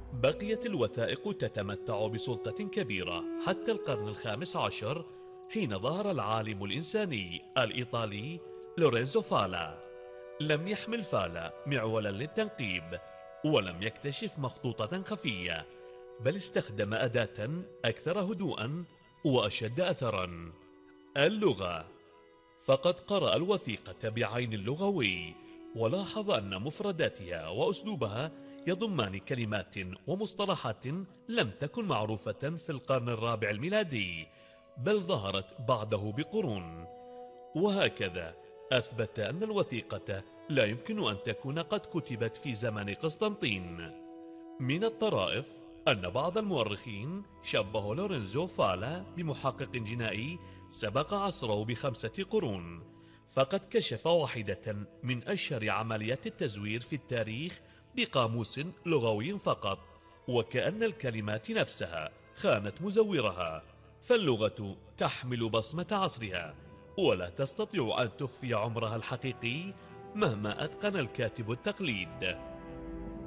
بقيت الوثائق تتمتع بسلطة كبيرة حتى القرن الخامس عشر، حين ظهر العالم الإنساني الإيطالي لورينزو فالا. لم يحمل فالا معولا للتنقيب، ولم يكتشف مخطوطة خفية، بل استخدم أداة أكثر هدوءا وأشد أثرا: اللغة. فقد قرأ الوثيقة بعين اللغوي، ولاحظ أن مفرداتها وأسلوبها يضمان كلمات ومصطلحات لم تكن معروفة في القرن الرابع الميلادي، بل ظهرت بعده بقرون. وهكذا أثبت أن الوثيقة لا يمكن أن تكون قد كتبت في زمن قسطنطين. من الطرائف أن بعض المؤرخين شبهوا لورينزو فالا بمحقق جنائي سبق عصره ب5 قرون، فقد كشف واحدة من أشهر عمليات التزوير في التاريخ بقاموس لغوي فقط، وكأن الكلمات نفسها خانت مزورها. فاللغة تحمل بصمة عصرها، ولا تستطيع أن تخفي عمرها الحقيقي مهما أتقن الكاتب التقليد.